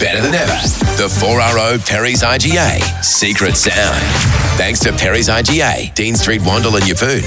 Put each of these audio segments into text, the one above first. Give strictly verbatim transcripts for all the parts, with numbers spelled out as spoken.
better than ever. The four R O Perry's I G A Secret Sound. Thanks to Perry's I G A, Dean Street, Wandle and Yeppoon.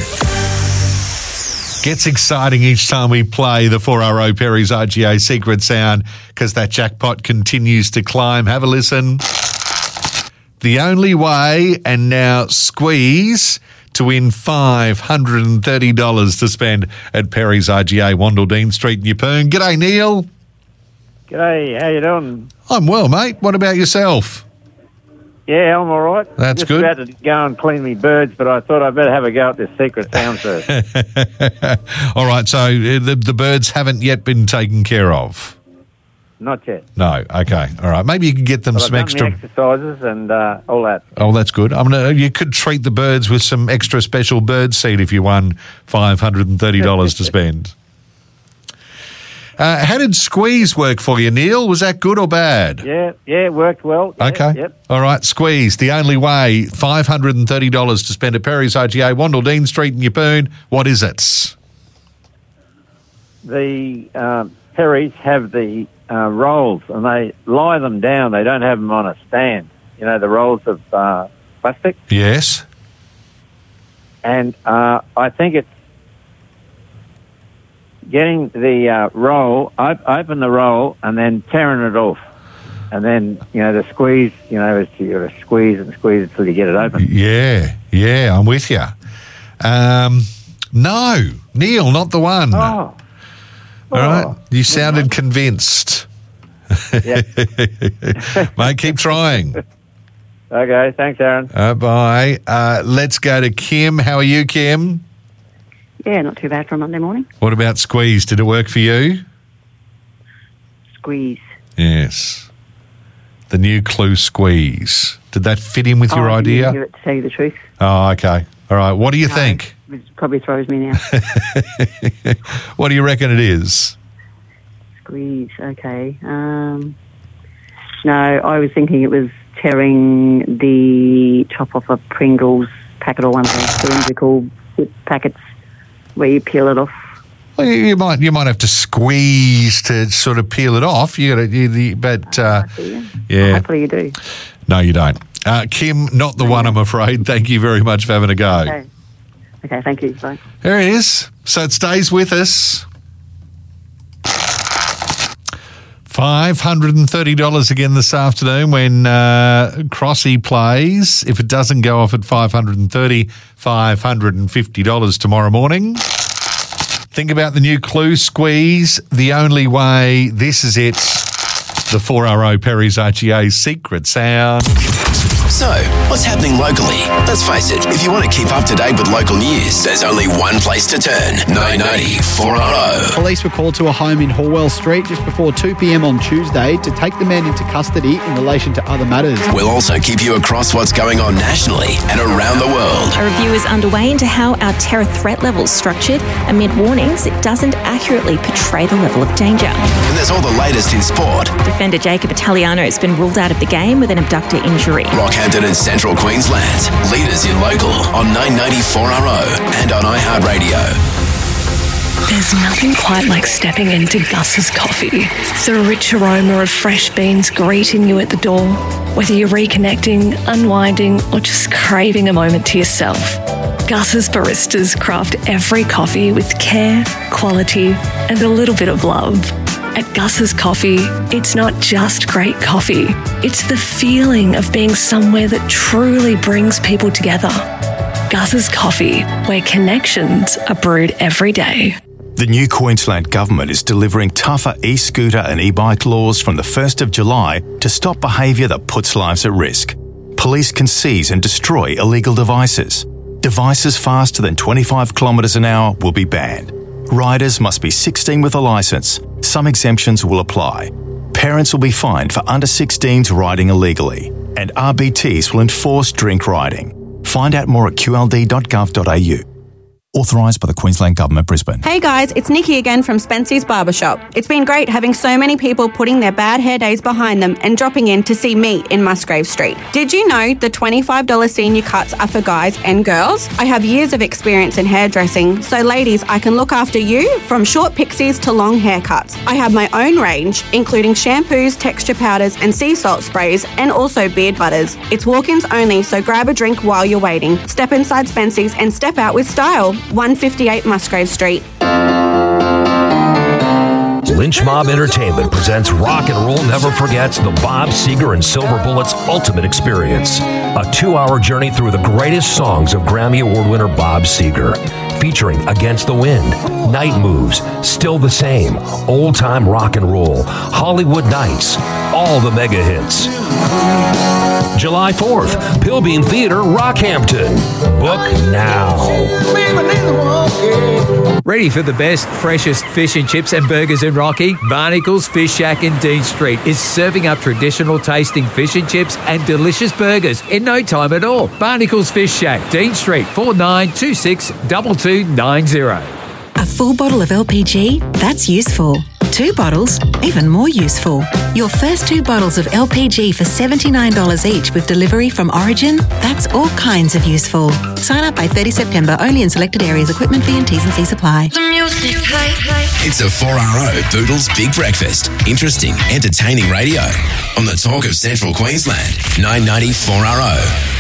Gets exciting each time we play the four R O Perry's I G A Secret Sound because that jackpot continues to climb. Have a listen. The only way, and now Squeeze, to win five hundred thirty dollars to spend at Perry's I G A, Wandle, Dean Street and Yeppoon. G'day, Neil. G'day, how you doing? I'm well, mate. What about yourself? Yeah, I'm all right. That's Just good. about to go and clean me birds, but I thought I'd better have a go at this Secret Sound first. All right, so uh, the, the birds haven't yet been taken care of? Not yet. No, okay. All right. Maybe you could get them But some I've extra... done the exercises and uh, all that. Oh, that's good. I'm gonna. You could treat the birds with some extra special bird seed if you won five hundred thirty dollars to spend. Uh, how did Squeeze work for you, Neil? Was that good or bad? Yeah, yeah, it worked well. Yeah, Okay. Yep. All right, Squeeze, the only way, five hundred thirty dollars to spend at Perry's I G A, Wandle, Dean Street and Yeppoon. What is it? The uh, Perrys have the uh, rolls, and they lie them down. They don't have them on a stand. You know, the rolls of uh, plastic. Yes. And uh, I think it's getting the uh, roll, op- open the roll, and then tearing it off. And then, you know, the squeeze, you know, is you got to squeeze and squeeze it till you get it open. Yeah, yeah, I'm with you. Um, no, Neil, not the one. Oh. All Oh. right, you sounded convinced. Yep. Mate, keep trying. Okay, thanks, Aaron. Uh, bye. Uh, let's go to Kim. How are you, Kim? Yeah, not too bad for a Monday morning. What about Squeeze? Did it work for you? Squeeze. Yes. The new Clue Squeeze. Did that fit in with your oh, I didn't idea? hear it, to tell you the truth. Oh, okay. All right. What do you No, think? It probably throws me now. What do you reckon it is? Squeeze, okay. Um, no, I was thinking it was tearing the top off a Pringles packet or one of those cylindrical packets where you peel it off. Well, you, you might you might have to squeeze to sort of peel it off. You got to, you, the, but uh, Oh, yeah. yeah. Hopefully you do. No, you don't. Uh, Kim, not the one, I'm afraid. Thank you very much for having a go. Okay. Okay, thank you. Bye. There it is. So it stays with us. five hundred thirty dollars again this afternoon when uh, Crossy plays. If it doesn't go off at five hundred thirty dollars, five hundred fifty dollars tomorrow morning. Think about the new Clue Squeeze. The only way, this is it. The four R O Perry's I G A Secret Sound. So, what's happening locally? Let's face it, if you want to keep up to date with local news, there's only one place to turn. nine ninety four R O. Police were called to a home in Horwell Street just before two p.m. on Tuesday to take the man into custody in relation to other matters. We'll also keep you across what's going on nationally and around the world. A review is underway into how our terror threat level's structured. Amid warnings, it doesn't accurately portray the level of danger. And there's all the latest in sport. Defender Jacob Italiano has been ruled out of the game with an abductor injury. Rockhampton and Central Queensland. Leaders in local on nine ninety four R O and on iHeartRadio. There's nothing quite like stepping into Gus's Coffee. The rich aroma of fresh beans greeting you at the door. Whether you're reconnecting, unwinding, or just craving a moment to yourself, Gus's baristas craft every coffee with care, quality, and a little bit of love. At Gus's Coffee, it's not just great coffee. It's the feeling of being somewhere that truly brings people together. Gus's Coffee, where connections are brewed every day. The new Queensland Government is delivering tougher e-scooter and e-bike laws from the first of July to stop behaviour that puts lives at risk. Police can seize and destroy illegal devices. Devices faster than twenty-five kilometres an hour will be banned. Riders must be sixteen with a licence. Some exemptions will apply. Parents will be fined for under sixteens riding illegally. And R B Ts will enforce drink riding. Find out more at q l d dot gov dot a u. Authorised by the Queensland Government, Brisbane. Hey guys, it's Nikki again from Spency's Barbershop. It's been great having so many people putting their bad hair days behind them and dropping in to see me in Musgrave Street. Did you know the twenty-five dollars senior cuts are for guys and girls? I have years of experience in hairdressing, so ladies, I can look after you from short pixies to long haircuts. I have my own range, including shampoos, texture powders and sea salt sprays, and also beard butters. It's walk-ins only, so grab a drink while you're waiting. Step inside Spency's and step out with style. one fifty-eight Musgrave Street. Lynch Mob Entertainment presents Rock and Roll Never Forgets the Bob Seger and Silver Bullets Ultimate Experience, a two-hour journey through the greatest songs of Grammy Award winner Bob Seger, featuring Against the Wind, Night Moves, Still the Same, Old Time Rock and Roll, Hollywood Nights, all the mega hits. July fourth, Pilbeam Theatre, Rockhampton. Book now. Ready for the best, freshest fish and chips and burgers in Rocky? Barnacles Fish Shack in Dean Street is serving up traditional tasting fish and chips and delicious burgers in no time at all. Barnacles Fish Shack, Dean Street, four nine two six two two nine zero. A full bottle of L P G? That's useful. Two bottles? Even more useful. Your first two bottles of L P G for seventy-nine dollars each with delivery from Origin? That's all kinds of useful. Sign up by thirtieth September only in selected areas. Equipment fee and T's and C's apply. It's a four R O Boodles Big Breakfast. Interesting, entertaining radio on the Talk of Central Queensland. nine ninety four R O.